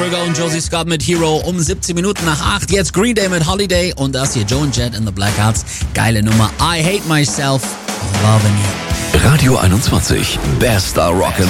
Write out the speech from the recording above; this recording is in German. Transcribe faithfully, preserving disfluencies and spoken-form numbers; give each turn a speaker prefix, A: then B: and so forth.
A: Und Josie Scott mit Hero um siebzehn Minuten nach acht. Jetzt Green Day mit Holiday und das hier Joe and Jet in the Blackouts. Geile Nummer. I Hate Myself, Loving You.
B: Radio einundzwanzig, bester Rock'n'Roll.